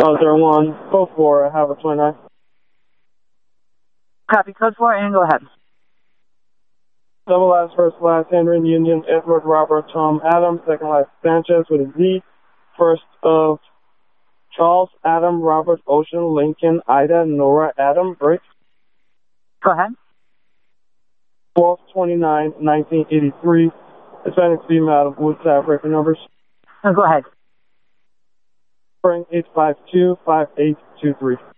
1, code 4, have a 29. Copy, code 4, and go ahead. Double last, first last, Henry Union, Edward, Robert, Tom, Adam, second last, Sanchez with a Z, first of Charles, Adam, Robert, Ocean, Lincoln, Ida, Nora, Adam, Briggs. Go ahead. 12/29/1983, Hispanic female out of Woodside, record numbers. Go ahead. 852-5823.